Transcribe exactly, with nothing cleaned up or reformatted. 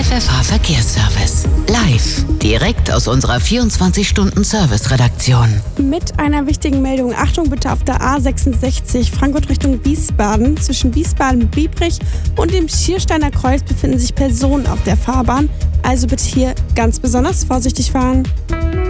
F F H Verkehrsservice. Live, direkt aus unserer vierundzwanzig-Stunden-Service-Redaktion. Mit einer wichtigen Meldung. Achtung bitte auf der A sechsundsechzig, Frankfurt Richtung Wiesbaden. Zwischen Wiesbaden-Biebrich und dem Schiersteiner Kreuz befinden sich Personen auf der Fahrbahn. Also bitte hier ganz besonders vorsichtig fahren.